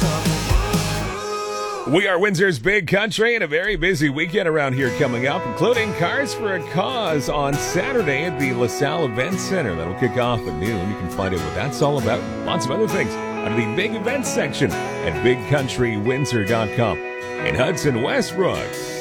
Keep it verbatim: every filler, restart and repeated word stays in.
We are Windsor's Big Country and a very busy weekend around here coming up, including Cars for a Cause on Saturday at the LaSalle Event Center. That'll kick off at noon. You can find out what that's all about and lots of other things under the Big Events section at big country windsor dot com. In Hudson, Westbrook,